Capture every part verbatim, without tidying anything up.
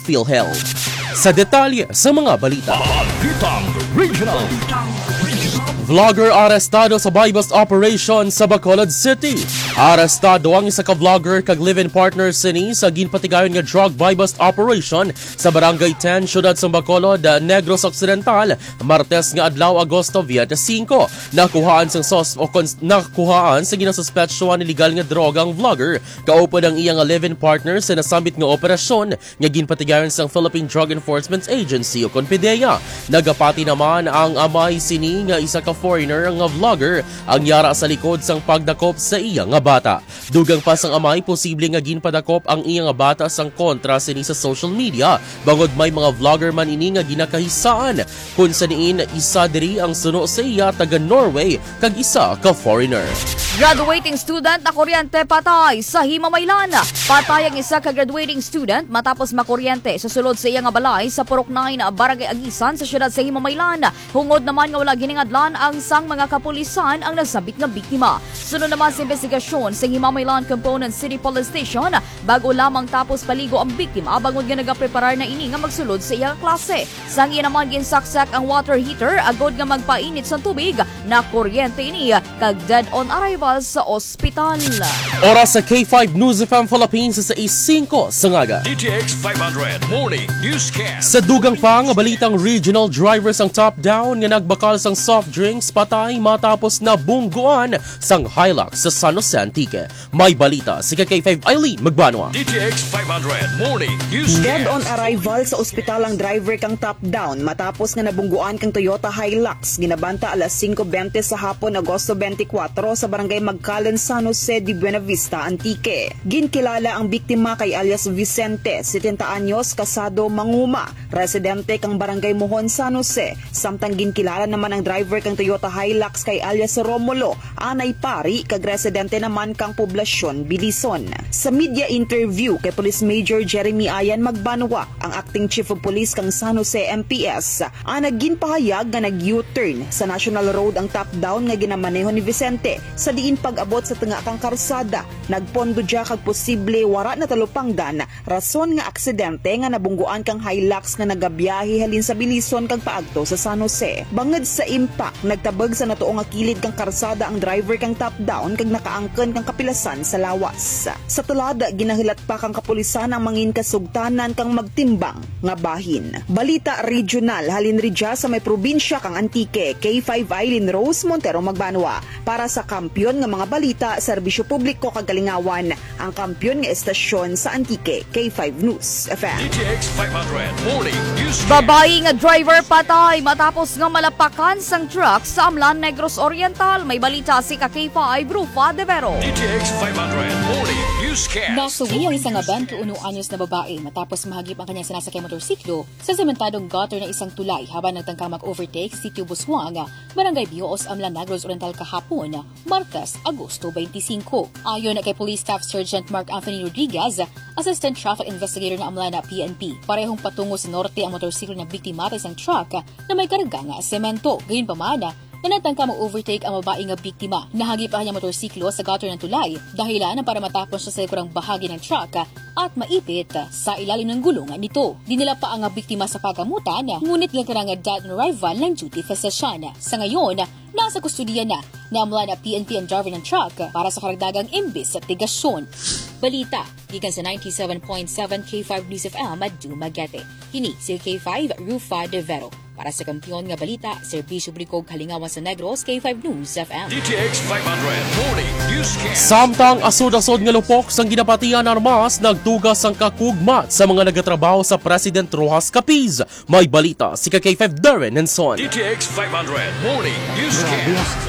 PhilHealth. Sa detalye sa mga balita. Balitang Regional. Vlogger arestado sa buy-bust operation sa Bacolod City. Arestado ang isa ka vlogger kag live-in partner sini sa ginpatigayon nga drug buy-bust operation sa Barangay ten, Syudad sa Bacolod, Negros Occidental, Martes nga adlaw Agosto twenty-five. Nakuhaan sang sos o kons- nakuhaan sa ginasuspetsyohan ni legal nga droga ang vlogger kaupod ang iyang live-in partner sa nasambit nga operasyon nga ginpatigayon sang Philippine Drug Enforcement Agency o CONFIDEA. Nagapati naman ang amay sini nga isa ka foreigner nga vlogger ang yara sa likod sang pagdakop sa iya nga bata. Dugang pa sang amay posible nga ginpadakop ang iya nga bata sang kontra sini sa social media bangod may mga vlogger man ini nga ginakahisaan kun sa diin isa diri ang suno sa iya taga Norway kag isa ka foreigner. Graduating student na kuryente patay sa Himamaylan. Patay ang isa ka graduating student matapos makuryente sa sulod sa iya nga balay sa Purok nine na Barangay Agisan sa siyudad sa Himamaylan. Hungod naman nga wala giningadlan ang sang mga kapulisan ang nasabit nga biktima. Sunod naman sa investigasyon sa Himamaylan Component City Police Station bago lamang tapos paligo ang biktima bangod nga nagapreparar na ini nga magsulod sa iyang klase. Sang iya naman ginsaksak ang water heater agod nga magpainit sa tubig na kuryente ini kag dead on arrival sa ospital. Oras sa K five News F M Philippines sa five sa ngaga. D T X five hundred Morning Newscast. Sa dugang pa nga balitang regional drivers ang top down nga nagbakal sang soft drinks patay matapos na bungguan sang Hilux sa San Jose Antique. May balita si K five Eileen Magbanwa. D T X five hundred Morning Newscast. Dead on arrival sa ospital ang driver kang top down matapos nga nabungguan kang Toyota Hilux. Ginabanta alas five twenty sa hapon Agosto twenty-four sa barangay Magkalan, San Jose de Buena Vista, Antique. Ginkilala ang biktima kay alias Vicente, setenta anyos, kasado, manguma, residente kang barangay Mohon, San Jose. Samtang ginkilala naman ang driver kang Toyota Hilux kay alias Romulo, anay pari, kag residente naman kang poblasyon Bilison. Sa media interview kay Police Major Jeremy Ayan Magbanwa, ang acting chief of police kang San Jose M P S, ang nagginpahayag nga nag-U-turn sa National Road ang top down nga ginamaneho ni Vicente sa diin pag-abot sa tunga kang karsada. Nagpondo dya kag posible wara na talupangdan rason nga aksidente nga nabungguan kang Hilux nga nagabiyahe halin sa Bilison kag paagto sa San Jose. Bangod sa impact, nagtabag sa natuo nga kilid kang karsada ang driver kang top down kag nakaangken kang kapilasan sa lawas. Sa tulad, ginahilat pa kang kapulisan ang mangin kasugtanan kang magtimbang nga bahin. Balita regional halin ridya sa may probinsya kang Antique. K five Eileen Rose Montero Magbanwa para sa kampyon nga mga balita, serbisyo publiko kag kalingawan, ang kampyon nga estasyon sa Antique. K five News F M. D T X five hundred Morning Newscast. Babae nga driver patay matapos nga malapakan sang truck sa Amlan, Negros Oriental. May balita si K five Rufa De Vero. D T X five hundred Morning Newscast. Nasuwi ang isang twenty-one anyos na babae matapos mahagip ang kanyang sinasakay motorsiklo sa sementadong gutter ng isang tulay habang nagtangkang mag-overtake sa Sitio Buswang, Barangay Bios, Amlan, Negros Oriental kahapon, Martes, Agosto twenty-five. Ayon kay Police Staff Sergeant Mark Anthony Rodriguez, Assistant Traffic Investigator na Amlan P N P, parehong patungo sa norte ang motorsiklo ng biktima sa isang truck na may karga nga semento. Gayunpaman, na natangka mag-overtake ang babae nga biktima. Nahagip ang kanyang motorsiklo sa gutter ng tulay, dahilan para matapos siya sa likurang bahagi ng truck at maipit sa ilalim ng gulungan nito. Dinala pa ang biktima sa pagamutan, ngunit nagkarang dead on arrival ng duty physician. Sa ngayon, nasa kustudiya na na Amlan P N P ang driver ng truck para sa karagdagang imbis at tigasyon. Balita, gikan sa ninety-seven point seven K five News F M at Dumaguete. Kini si K five Rufa De Vero. Para sa kampiyon nga balita, serbisyo publiko kalingawan sa Negros, K five News F M. D T X five hundred Morning Newscast. Samtang asod-asod nga lupok sang ginapatian armas nagtugas ang kakugmat sa mga nagatrabaho sa President Rojas Capiz. May balita si K five Darren Nenson. D T X five hundred Morning Newscast.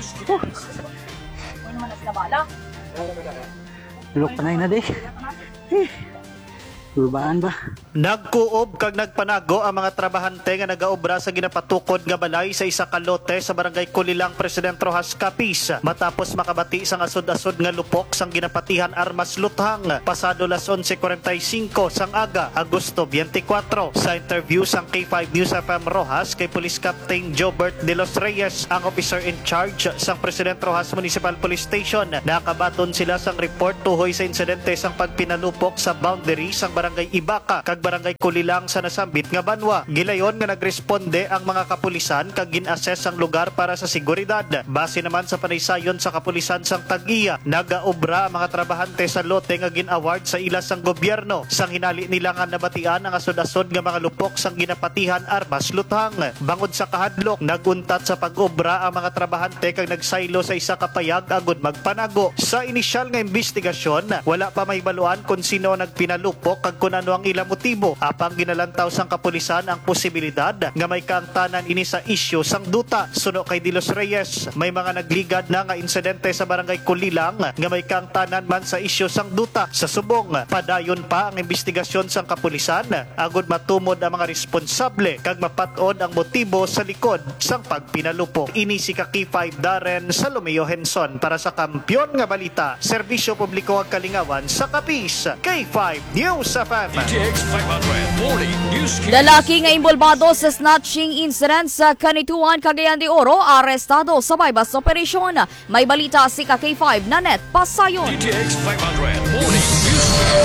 Ano naman na sila bala? Lulok panay na di. Eh. Turbaan ba? Nagkuob kag nagpanago ang mga trabahante nga nagaobra sa ginapatukod nga balay sa isa ka lote sa barangay Kulilang, President Rojas Capiz matapos makabati sang asod-asod nga lupok sang ginapatihan armas luthang pasado las eleven forty-five sang aga Agosto twenty-four. Sa interview sang K five News F M Rojas kay Police Captain Jobert De Los Reyes, ang officer in charge sang President Rojas Municipal Police Station, nakabaton sila sang report tuhoy sa insidente sang pagpinalupok sa boundary sang barangay barangay Ibaka kag barangay Kulilang sa nasambit nga banwa. Gilayon nga nagresponde ang mga kapulisan kag gin-assess ang lugar para sa seguridad. Base naman sa panaysayon sa kapulisan sang Tag-iya, nagaobra ang mga trabahante sa lote nga gin-award sa ila sang gobyerno. Sang hinali nila nga nabatian ang asod-asod nga mga lupok sang ginapatihan armas luthang. Bangod sa kahadlok, naguntat sa pag-obra ang mga trabahante kag nagsaylo sa isa ka payag agud magpanago. Sa inisyal nga investigasyon, wala pa mahibaluan kung sino nagpinalupok kag kung ano ang ilang motibo. Apang ginalantaw sang kapulisan ang posibilidad nga may kaangtanan ini sa isyu sang duta. Suno kay Dilos Reyes, may mga nagligad na nga insidente sa barangay Kulilang nga may kaangtanan man sa isyu sang duta. Sa subong, padayon pa ang investigasyon sang kapulisan agud matumod ang mga responsable kag mapat-od ang motibo sa likod sang pagpinalupok. Ini si K five Darren Salomeo Henson para sa Kampiyon nga Balita, Serbisyo Publiko ag Kalingawan sa Kapis, K five News F M. D T X five hundred Morning Newscast. Lalaki nga involvado sa snatching incident sa Kanituan, Cagayan de Oro, arestado sa bypass operasyon. May balita si K five Nanet Pasayon. D T X five hundred Morning Newscast.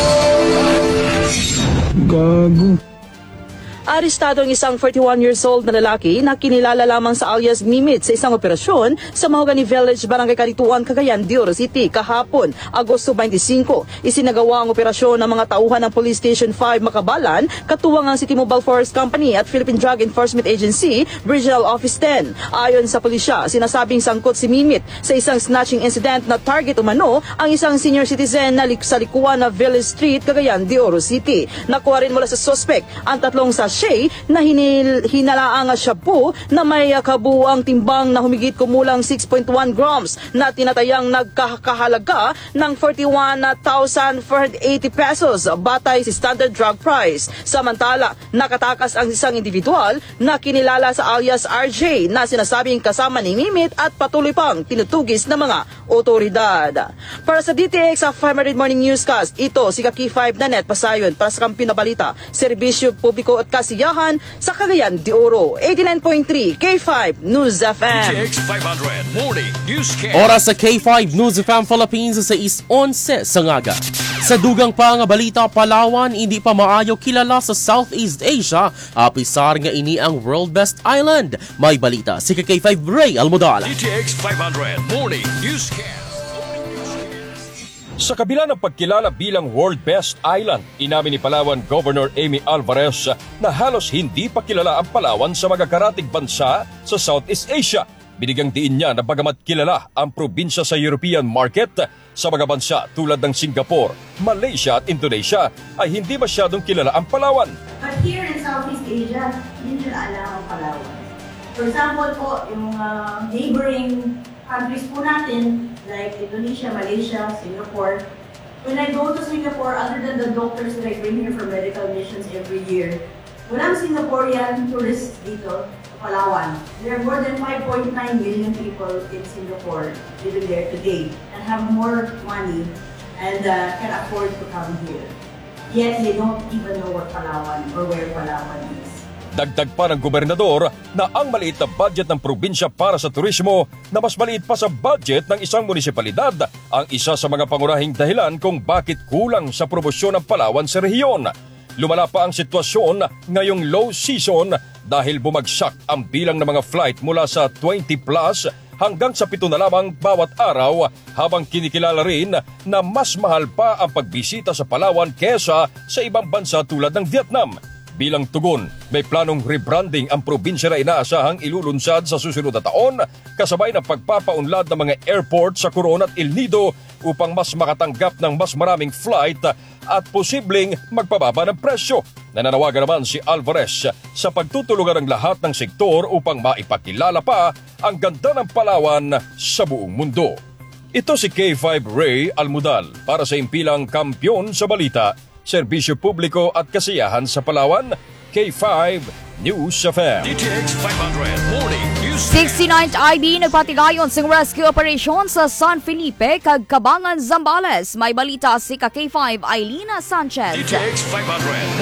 Gago. Arestado ang isang forty-one years old na lalaki na kinilala lamang sa alias Mimit sa isang operasyon sa Mahogany Village, Barangay Kanituan, Cagayan de Oro City kahapon, Agosto twenty-five. Isinagawa ang operasyon ng mga tauhan ng Police Station five Makabalan, katuwang ang City Mobile Force Company at Philippine Drug Enforcement Agency, Regional Office ten. Ayon sa pulisya, sinasabing sangkot si Mimit sa isang snatching incident na target umano ang isang senior citizen na lik- sa likuan na Village Street, Cagayan de Oro City. Nakuha rin mula sa suspect ang tatlong sa sachet na hinil, hinalaang shabu na may kabuang timbang na humigit kumulang six point one grams na tinatayang nagkakahalaga ng forty-one thousand four hundred eighty pesos batay sa standard drug price. Samantala, nakatakas ang isang individual na kinilala sa alias R J na sinasabing kasama ni Mimit at patuloy pang tinutugis ng mga otoridad. Para sa D T X five hundred Morning Newscast, ito si K five Nanet Pasayon para sa Kampiyon na Balita, Serbisyo Publiko at Kasiyahan sa Cagayan de Oro. eighty-nine point three K five News F M. D T X five hundred Morning Newscast. Oras sa K five News F M Philippines sa is eleven sa ngaga. Sa dugang pa nga balita, Palawan hindi pa maayo kilala sa Southeast Asia, apisar nga ini ang World Best Island. May balita si K five Ray Almodal. D T X five hundred Morning Newscast. Sa kabila ng pagkilala bilang World Best Island, inamin ni Palawan Governor Amy Alvarez na halos hindi pa kilala ang Palawan sa mga karatig bansa sa Southeast Asia. Binigyang diin niya na bagamat kilala ang probinsya sa European market, sa mga bansa tulad ng Singapore, Malaysia at Indonesia ay hindi masyadong kilala ang Palawan. But here in Southeast Asia, hindi nila alam ang Palawan. For example po, yung uh, neighboring countries po natin, like Indonesia, Malaysia, Singapore. When I go to Singapore, other than the doctors that I bring here for medical missions every year, walang Singaporean tourists dito sa Palawan. There are more than five point nine million people in Singapore living there today and have more money and uh, can afford to come here. Yet they don't even know what Palawan or where Palawan is. Dagdag pa ng gobernador na ang maliit na budget ng probinsya para sa turismo na mas maliit pa sa budget ng isang munisipalidad ang isa sa mga pangunahing dahilan kung bakit kulang sa promosyon ng Palawan sa rehiyon. Lumala pa ang sitwasyon ngayong low season dahil bumagsak ang bilang ng mga flight mula sa twenty plus hanggang sa pito na lamang bawat araw, habang kinikilala rin na mas mahal pa ang pagbisita sa Palawan kesa sa ibang bansa tulad ng Vietnam. Bilang tugon, may planong rebranding ang probinsya na inaasahang ilulunsad sa susunod na taon, kasabay ng pagpapaunlad ng mga airport sa Coron at El Nido upang mas makatanggap ng mas maraming flight at posibleng magpababa ng presyo. Nananawagan naman si Alvarez sa pagtutulungan ng lahat ng sektor upang maipakilala pa ang ganda ng Palawan sa buong mundo. Ito si K five Ray Almodal para sa impilang Kampiyon sa Balita, Serbisyo Publiko at Kasiyahan sa Palawan, K five News F M. D T X five hundred Morning News. sixty-ninth I D nagpatigayon sing rescue operation sa San Felipe kag Cabangan, Zambales. May balita si K five Ailina Sanchez. D T X five hundred Morning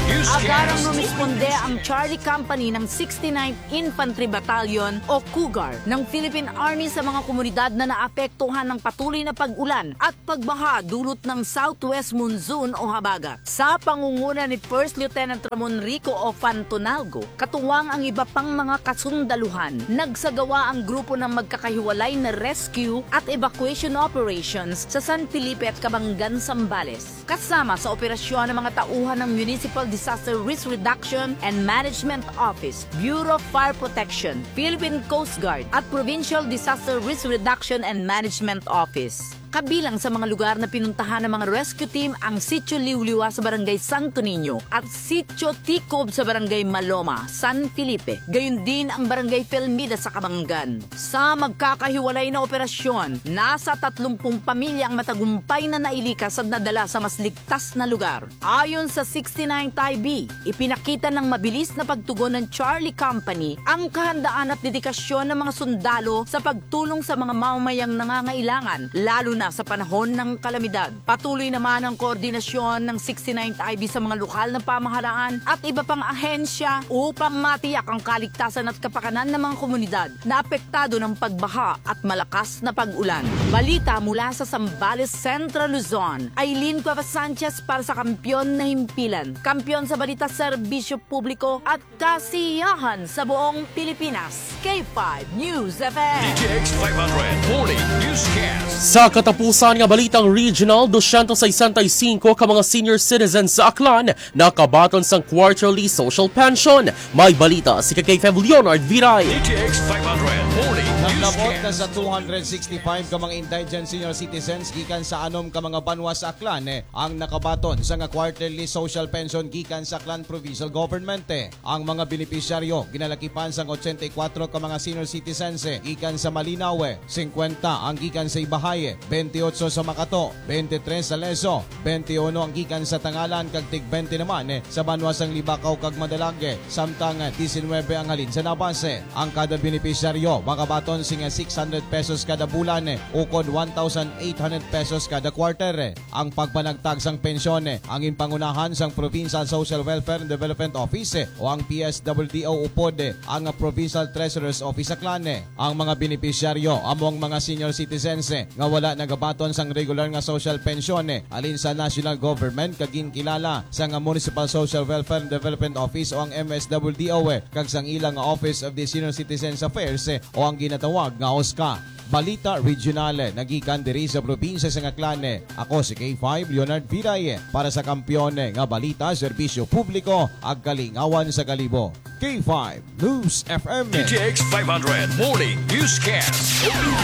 Agarang newscast. rumisponde ang Charlie Company ng sixty-ninth Infantry Battalion o Cougar ng Philippine Army sa mga komunidad na naapektuhan ng patuloy na pag-ulan at pagbaha dulot ng southwest monsoon o habagat. Sa pangunguna ni First Lieutenant Ramon Rico o Fantonalgo, katuwang ang iba pang mga kasundaluhan, nagsagawa ang grupo ng magkakahiwalay na rescue at evacuation operations sa San Felipe at Cabangan, Zambales. Kasama sa operasyon ng mga tauhan ng Municipal Disaster Risk Reduction and Management Office, Bureau of Fire Protection, Philippine Coast Guard at Provincial Disaster Risk Reduction and Management Office. Kabilang sa mga lugar na pinuntahan ng mga rescue team ang Sitio Liuliwa sa Barangay Santo Niño at Sitio Ticob sa Barangay Maloma, San Felipe. Gayon din ang Barangay Felmida sa Cabangan. Sa magkakahiwalay na operasyon, nasa tatlumpung pamilya ang matagumpay na nailikas at nadala sa mas ligtas na lugar. Ayon sa sixty-ninth I B, ipinakita ng mabilis na pagtugon ng Charlie Company ang kahandaan at dedikasyon ng mga sundalo sa pagtulong sa mga mamamayang nangangailangan, lalo na sa panahon ng kalamidad. Patuloy naman ang koordinasyon ng sixty-ninth I B sa mga lokal na pamahalaan at iba pang ahensya upang matiyak ang kaligtasan at kapakanan ng mga komunidad na apektado ng pagbaha at malakas na pag-ulan. Balita mula sa Zambales, Central Luzon, Aileen Cuevas Sanchez para sa Kampyon na Himpilan. Kampyon sa balita, serbisyo publiko at kasiyahan sa buong Pilipinas. K five News F M. D J X five hundred Morning Newscast. Sa katapusan nga balitang Regional two sixty-five ka mga senior citizens sa Aklan nakabaton sang quarterly social pension. May balita si K five Leonard Viray. D J X five hundred Morning Naglabot na Newscast. sa two hundred sixty-five ka mga indigent senior citizens gikan sa anom ka mga banwa sa Aklan eh, ang nakabaton sa nga quarterly social pension gikan sa Aklan Provincial Government. Eh. Ang mga benepisyaryo ginalakipan sang eighty-four ka mga senior citizens eh, gikan sa Malinaw, eh, fifty ang gikan sa Ibahay, twenty-eight sa Makato, twenty-three sa Leso, twenty-one ang gikan sa Tangalan kag tig twenty naman eh, sa banwa sang Libakaw kag Madalag, samtang nineteen ang halin sa Nabase. Ang kada benepisyaryo makabaton singa six hundred pesos kada bulan eh, ukod one thousand eight hundred pesos kada quarter. Eh. Ang pagpanagtag sang pensyon eh, ang impangunahan sang Provincial Social Welfare and Development Office eh, o ang P S W D O upod eh, ang Provincial Treasurer's Office sa Aklan. Eh. Ang mga benepisyaryo among mga senior citizens eh, nga wala nagabaton sang regular nga social pension eh, alin sa national government kagin kilala sa nga Municipal Social Welfare and Development Office o ang M S W D O eh, kag sang ilang nga Office of the Senior Citizens Affairs eh, o ang ginatawag nga O S C A. Balita Regional, nagikan diri sa probinsya sa Aklan. Ako si K five Leonard Viray para sa Kampyon nga balita, serbisyo publiko ag kalingawan sa kalibo. K five News F M. D J X five hundred Morning Newscast.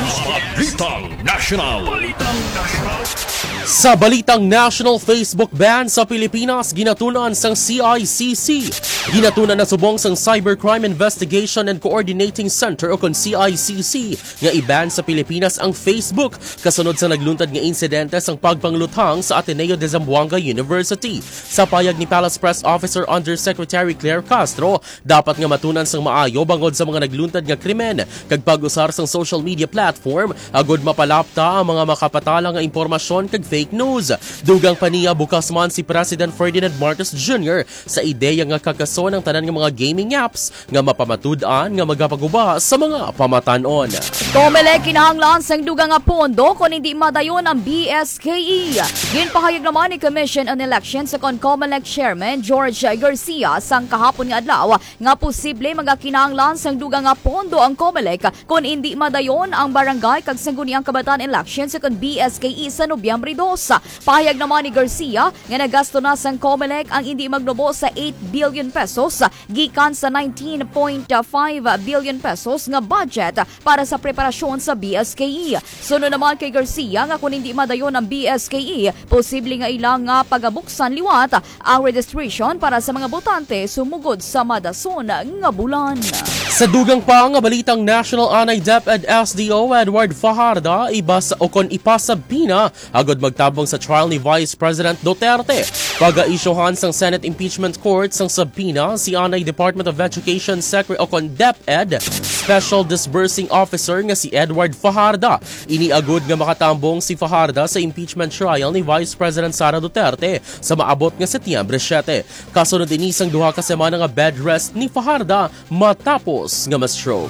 Balitang National. Balitang National. Sa balitang national Facebook ban sa Pilipinas, ginatunan sang C I C C. Ginatunan na subong sang Cybercrime Investigation and Coordinating Center o kon C I C C nga i-ban sa Pilipinas ang Facebook kasunod sa nagluntad nga insidente sang pagpangluthang sa Ateneo de Zamboanga University. Sa payag ni Palace Press Officer Undersecretary Claire Castro, dapat nga matunan sang maayo bangod sa mga nagluntad nga krimen kag pag-usar sang social media platform agod mapalapta ang mga makapatala nga impormasyon kag fake news. Dugang paniya bukas man si President Ferdinand Marcos Junior sa ideya nga kakason ang tanan nga mga gaming apps nga mapamatud-an nga magapaguba sa mga pamatanon. Comelec kinahanglan sang dugang nga pondo kung hindi madayon ang B S K E. Ginpahayag naman ni Commission on Elections sa kon Comelec Chairman George Garcia sang kahapon nga adlaw nga posible magakinahanglan sang dugang nga pondo ang Comelec kung hindi madayon ang barangay kag sangguniang kabataan elections sa kon B S K E sa Nobyembre two. Pahayag naman ni Garcia nga nagasto na sang Comelec ang hindi magnubo sa eight billion pesos gikan sa nineteen point five billion pesos nga budget para sa preparasyon sa B S K E. Sunod naman kay Garcia nga kung hindi madayon ang B S K E, posible nga ilang nga pagabuksan liwat ang registration para sa mga botante sumugod sa madason nga bulan. Sa dugang pa nga balitang National Anay DepEd S D O Edward Fajarda ibas o kon ipasabina agad magtabong sa trial ni Vice President Duterte. Pag-aisyohan sang Senate Impeachment Court sang sabina si Anay Department of Education Secretary o kon DepEd Special Disbursing Officer nga si Edward Fajarda. Iniagod nga makatambong si Fajarda sa impeachment trial ni Vice President Sara Duterte sa maabot nga Setyembre siyete. Kasunod ini sang duha ka semana nga bed rest ni Fajarda matapos nga ma-stroke.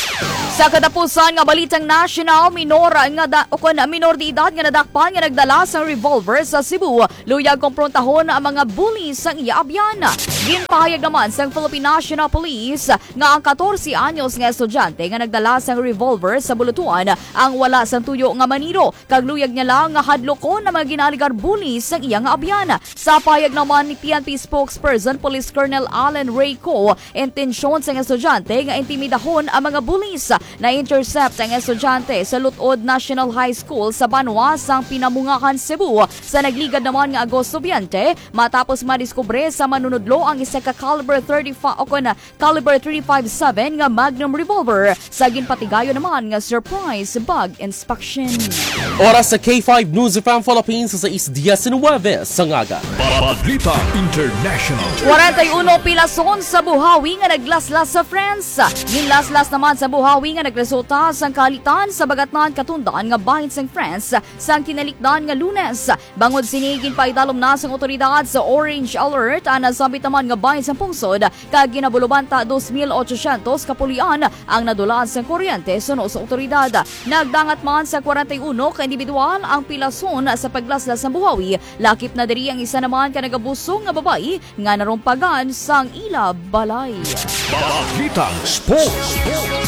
Sa katapusan nga balitang national, minor nga da, o kon minor de edad nga nadakpan nga nagdala sa revolver sa Cebu. Luyag komprontahon ang mga bullies sa iya abyan. Ginpahayag naman sa Philippine National Police nga ang fourteen anyos nga estudyante nga nagdala sa revolver sa bulutuan ang wala sa tuyo nga maniro. Kag luyag niya lang nga hadlokon na mga ginaligar bullies sa iya nga abyan. Sa payag naman ni P N P spokesperson Police Colonel Allen Rayco, intensyon sa estudyante nga intimidahon ang mga bullies. Na-intercept ang estudyante sa Lutod National High School sa Banwa sang Pinamungakan, Cebu. Sa nagligad naman nga Agosto biyente, matapos madiskubre sa manunudlo ang isa ka caliber thirty-five o kon caliber three fifty-seven nga Magnum revolver. Sa ginpatigayo naman nga surprise bag inspection. Oras sa K five News F M Philippines sa is nineteen sa ngaga. Balita International. forty-one pilason sa buhawi nga naglaslas sa France. Ginlaslas naman sa buhawi nga nagresulta sang kalitan sa bagatnan katundaan nga bahin sang France sang kinalikdan nga Lunes. Bangod sinigin pa idalom na sang otoridad sa orange alert ana sambit naman nga bahin sang pungsod kag ginabulubanta two thousand eight hundred kapulian ang nadulaan sang kuryente suno sa otoridad. Nagdangat man sa forty-one ka individual ang pilason sa paglaslas sa buhawi. Lakip na diri ang isa naman ka nagabusong nga babae nga narumpagan sang ila balay. Balitang Sports.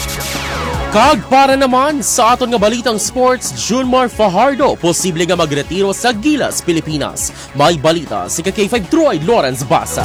Kag para naman sa aton nga balitang sports, Junmar Fajardo posible nga magretiro sa Gilas, Pilipinas. May balita si K five Troy Lawrence Basa.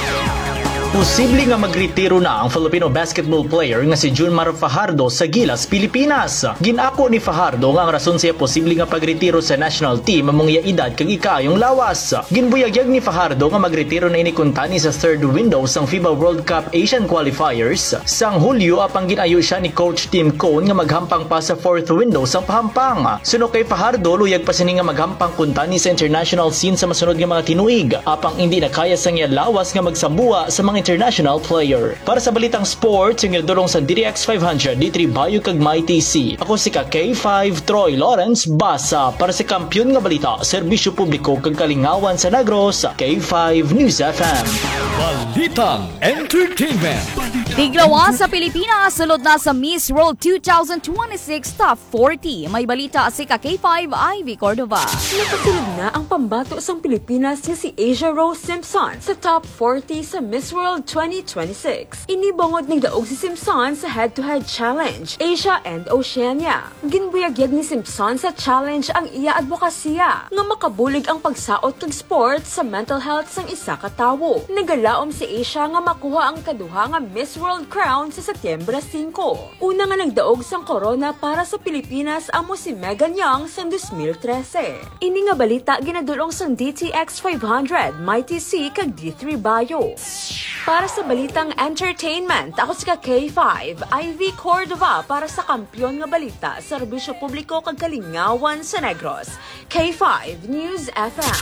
Posible nga magretiro na ang Filipino basketball player nga si Junmar Fajardo sa Gilas, Pilipinas. Ginako ni Fajardo nga ang rason siya posible nga pagretiro sa national team among iya edad kag ikayong lawas. Ginbuyagyag ni Fajardo nga magretiro na ini kuntani sa third window sang FIBA World Cup Asian Qualifiers. Sang Hulyo apang ginayo siya ni Coach Tim Cone nga maghampang pa sa fourth window sang pahampang. Suno kay Fajardo luyag pa sini nga maghampang kuntani sa international scene sa masunod nga mga tinuig apang hindi na kaya sang iya lawas nga magsambuha sa mga international player. Para sa balitang sports, yung nagdulong sa D D X five hundred, D three Bayo kag May T C. Ako si ka K five Troy Lawrence Basa para sa kampiyon nga balita, serbisyo publiko kag kalingawan sa Negros, K five News F M. Balitang Entertainment. Tiglawa sa Pilipinas, sulod na sa Miss World twenty twenty-six Top forty. May balita si ka K five Ivy Cordova. Nakasulog na ang pambato sang Pilipinas nga si Asia Rose Simpson sa Top forty sa Miss World twenty twenty-six. Inibongod nagdaog si Simpson sa head-to-head challenge, Asia and Oceania. Ginbuyagyag ni Simpson sa challenge ang iya advokasya nga makabulig ang pagsaot kag sport sa mental health sang isa ka tawo. Nagalaom si Asia nga makuha ang kaduha nga Miss World crown sa Setyembre five. Una nga nagdaog sang corona para sa Pilipinas amo si Megan Young sa twenty thirteen. Ini nga balita ginadulong sang D T X five hundred, May T C kag D three Bayo. Para sa balitang entertainment, ako si ka K five Ivy Cordova para sa kampiyon nga balita, serbisyo publiko kag kalingawan sa Negros, K five News F M.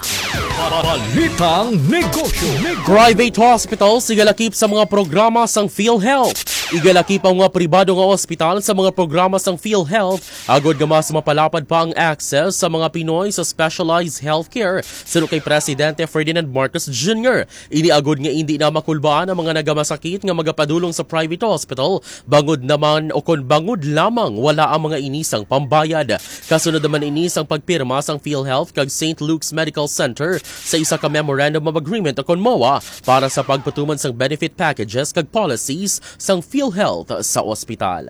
Balitang Negosyo. Private hospitals igalakip sa mga programa sang PhilHealth. Igalakip ang mga pribado nga ospital sa mga programa sang PhilHealth agod nga mas mapalapad pa ang access sa mga Pinoy sa specialized healthcare. Suno kay Presidente Ferdinand Marcos Junior Iniagod nga hindi na makulbaan ang mga nagamasakit nga magapadulong sa private hospital, bangod naman o kon bangod lamang wala ang mga inisang pambayad. Kasunod naman inisang pagpirma sang PhilHealth kag Saint Luke's Medical Center sa isa ka memorandum of agreement o kon M O A para sa pagpatuman sang benefit packages kag policies sang PhilHealth sa ospital.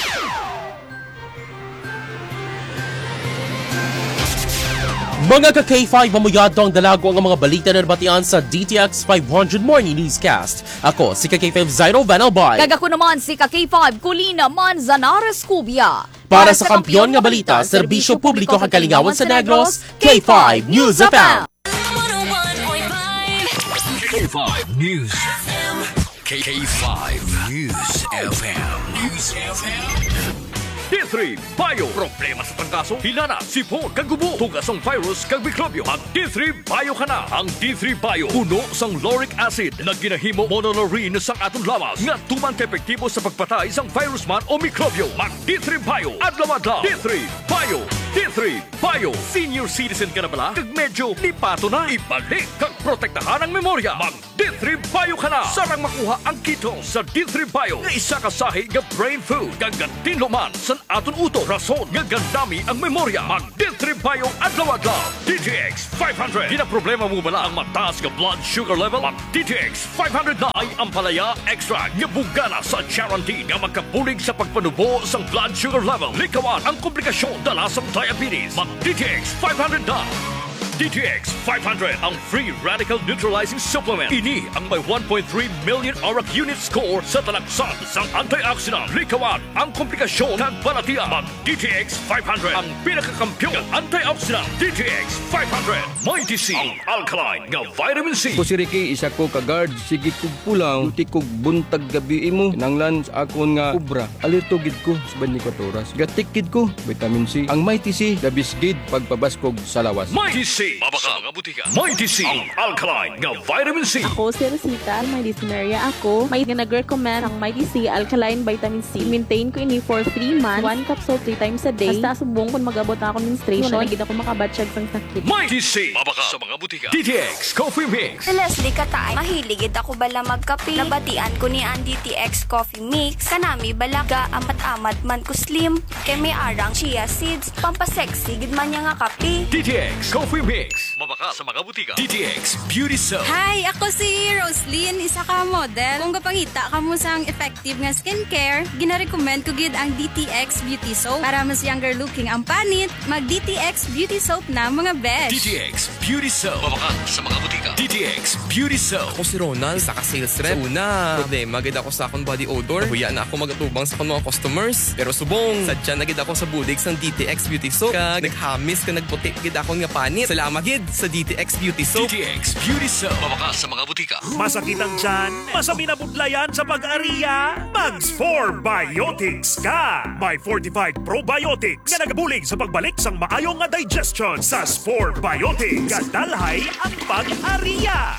Mga ka K five, mamuyado ang dalago ang mga balita na nabatian sa D T X five hundred Morning Newscast. Ako si ka K five Zairo Vanalbay. Kag ako naman si ka K five Colina Manzanares Cubia. Para, Para sa kampiyon nga balita, serbisyo publiko kag kalingawan sa Negros, K five News F M. K five News F M. K five News F M. News F M. D three Bio. Problema sa tangkaso, hilana, sipon, kagubo, tugasong virus, kag mikrobyo. Ang D three Bio ka na. Ang D three Bio, puno sang lauric acid na ginahimo monolaurin sang atong lawas nga tuman ka epektibo sa pagpatay sang virus man o mikrobyo. Mag D three Bio. Adlaw-adlaw. D three Bio. D three Bio. Senior citizen ka na bala? Kag medyo lipato na. Ibalik kag protektahan ang memorya. Mag D three Bio ka na. Sarang makuha ang kito sa D three Bio nga isa ka sahi nga brain food kag tinluman sa aton uto. Rason nga gandami ang memorya. Mag D three Bio adlaw-adlaw. D T X five hundred. Di na problema mo bala ang mataas nga blood sugar level? Mag D T X five hundred na ay ang palaya extra nga bugana sa guarantee nga magkabulig sa pagpanubo sang blood sugar level. Likawan ang komplikasyon dala sa diabetes. Mag D T X five hundred na. D T X five hundred, ang free radical neutralizing supplement. Ini ang may one point three million auric unit score sa talaksan sang antioxidant. Likawan ang komplikasyon ng balatian. Mag D T X five hundred, ang pinakakampyon ng antioxidant. D T X five hundred, may D C, ang alkaline nga vitamin C. Ko si Ricky, isa ko ka-guard. Sige kog pulang, uti kog buntag gabi imo. Kinanglan sa akon nga kubra. Alerto gid ko sa twenty-four oras. Gatikid ko, vitamin C. Ang may T C, dabis gid pagpabaskog sa lawas. May T C. Mabaka mga butika. May D C, ang alkaline nga vitamin C. Ako si Rosita, may dysuria ako. May nag-recommend ang may D C alkaline vitamin C. Maintain ko ini for three months. One capsule three times a day. Basta subong kung mag-abot na ako menstruation. Wala na ako makabatsyag sang sakit. May D C. Mabaka sa mga butika. D T X Coffee Mix. Si Leslie Katay, mahiligid ako bala magkape. Nabatian ko ni ang D T X Coffee Mix. Kanami balaga amat-amat man ko slim. Kay may arang chia seeds. Pampasexy gid man niya nga kape. D T X Coffee Mix. Mabaka sa mga butika. D T X Beauty Soap. Hi, ako si Roslyn, isa ka model. Kung kapangita ka mo sang effective nga skincare, gina-recommend ko gid ang D T X Beauty Soap. Para mas younger looking ang panit, mag D T X Beauty Soap na mga besh. D T X Beauty Soap. Mabaka sa mga butika. D T X Beauty Soap. Ako si Ronald, isa ka sales rep. Sa una, problema gid ako sa akong body odor. Huya na ako magatubang sa akong mga customers. Pero subong, sadya na gid ako sa budig sang D T X Beauty Soap. Kag naghamis ka nagputi gid akong nga panit. Salamat gid sa D T X Beauty Soap. D T X Beauty Soap. Mabaka sa mga butika. Masakit ang tiyan? Masami na budlayan sa pag-ariya? Mags four Biotics ka! May fortified probiotics nga nagabulig sa pagbalik sang maayong nga digestion sa four Biotics. Kadalhay ang pag-ariya.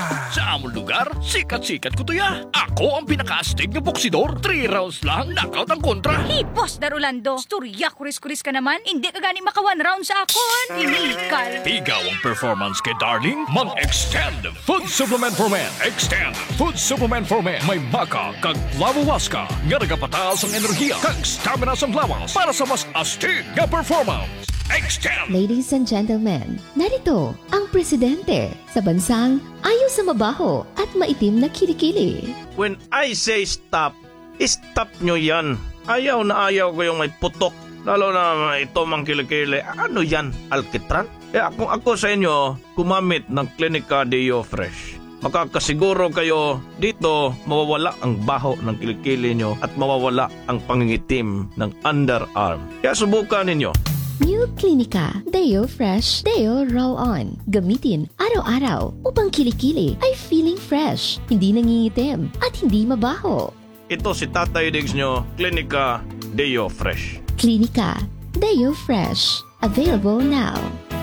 Sa among lugar, sikat-sikat ko to ya. Ako ang pinaka-astig na boksidor. Three rounds lang, knockout ang kontra. Hipos, Darulando. Storya, kuris-kuris ka naman. Hindi ka gani maka one round sa akon. Inikal. Ikaw ang performance kay Darling. Mag-extend Food Supplement for Men. Extend Food Supplement for Men. May maka kag lawawaska nga nagapataas ang enerhiya kag stamina sa lawas para sa mas astig nga performance. Extend. Ladies and gentlemen, narito ang presidente sa bansang ayaw sa mabaho at maitim na kilikili. When I say stop, stop nyo yan. Ayaw na ayaw ko yung may putok. Lalo na ito mang kilikili. Ano yan? Alkitran? Kaya kung ako sa inyo, kumamit ng Clinica Deo Fresh. Makakasiguro kayo dito mawawala ang baho ng kilikili nyo at mawawala ang pangingitim ng underarm. Kaya subukan ninyo. New Clinica Deo Fresh Deo Roll-On. Gamitin araw-araw upang kilikili ay feeling fresh, hindi nangingitim at hindi mabaho. Ito si Tatay Diggs nyo, Clinica Deo Fresh. Clinica Deo Fresh. Available now.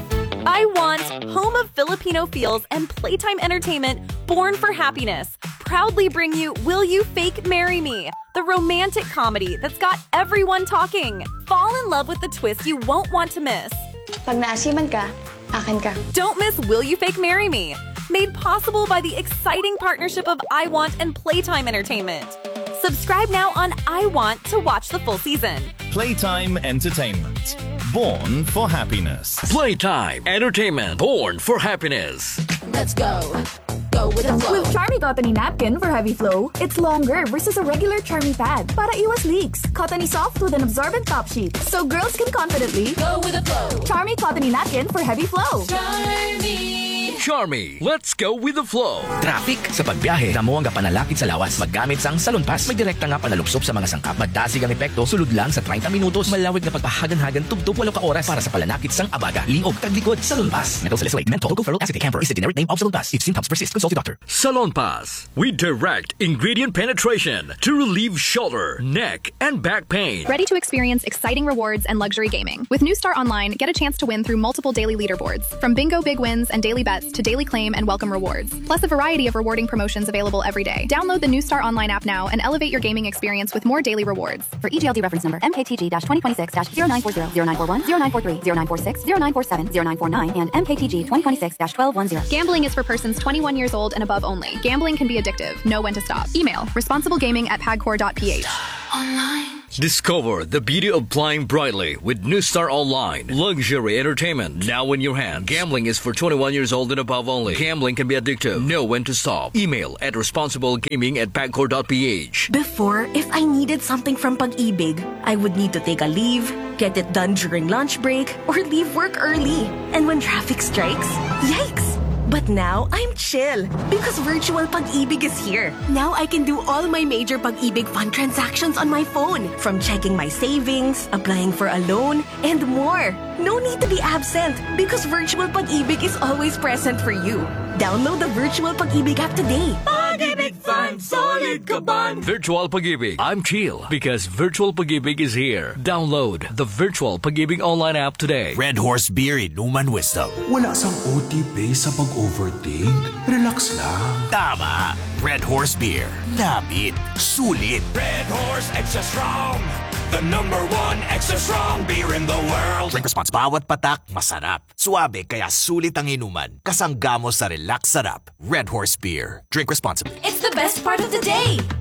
I Want, home of Filipino feels and playtime entertainment born for happiness, proudly bring you Will You Fake Marry Me, the romantic comedy that's got everyone talking. Fall in love with the twist you won't want to miss. Pag naasiman ka, akin ka. Don't miss Will You Fake Marry Me, made possible by the exciting partnership of I Want and Playtime Entertainment. Subscribe now on I Want to watch the full season. Playtime Entertainment. Born for happiness. Playtime Entertainment. Born for happiness. Let's go. Go with the flow. With Charmy Cottony Napkin for heavy flow, it's longer versus a regular Charmy pad para iwas leaks. Cottony soft with an absorbent top sheet, so girls can confidently go with the flow. Charmy Cottony Napkin for heavy flow. Charmy. Charmy. Let's go with the flow. Traffic sa pagbiyahe, damo ang panalakit sa lawas. Maggamit sang Salon Pass. May direkta nga panalupsop sa mga sangkap. Madasig ang epekto, sulod lang sa thirty minutos. Malawig na pagpahagan-hagan, tubtub walo ka oras para sa palanakit sang abaga. Liog, taglikod, Salon Pass. Mental salicylate, menthol, tocoferol acetate camphor is the generic name of Salon Pass. If symptoms persist, consult your doctor. Salon Pass. We direct ingredient penetration to relieve shoulder, neck, and back pain. Ready to experience exciting rewards and luxury gaming. With New Star Online, get a chance to win through multiple daily leaderboards. From bingo big wins and daily bets to daily claim and welcome rewards. Plus a variety of rewarding promotions available every day. Download the New Star Online app now and elevate your gaming experience with more daily rewards. For E G L D reference number M K T G twenty twenty-six zero nine four zero, zero nine four one, zero nine four three, zero nine four six, zero nine four seven, zero nine four nine, and M K T G twenty twenty-six twelve ten. Gambling is for persons twenty-one years old and above only. Gambling can be addictive. Know when to stop. Email responsiblegaming at pagcor dot p h. Discover the beauty of playing brightly with New Star Online. Luxury entertainment now in your hands. Gambling is for twenty-one years old and above only. Gambling can be addictive. Know when to stop. Email at responsiblegaming at pagcor dot p h. Before, if I needed something from Pag-ibig, I would need to take a leave, get it done during lunch break, or leave work early. And when traffic strikes, yikes! But now, I'm chill because virtual Pag-ibig is here. Now I can do all my major Pag-ibig fund transactions on my phone. From checking my savings, applying for a loan, and more. No need to be absent because virtual Pag-ibig is always present for you. Download the virtual Pag-ibig app today. Pag-ibig Fund, solid ka ban! Virtual Pag-ibig. I'm chill because Virtual Pag-ibig is here. Download the Virtual Pag-ibig online app today. Red Horse Beer Inuman Wisdom. Wala sang O T P sa pag-overthink. Relax lang. Tama. Red Horse Beer. Labit. Sulit. Red Horse Extra Strong. The number one extra strong beer in the world. Drink response. Bawat patak, masarap. Suabe, kaya sulit ang inuman. Kasangga mo sa relax sarap. Red Horse Beer. Drink responsibly. It's the best part of the day.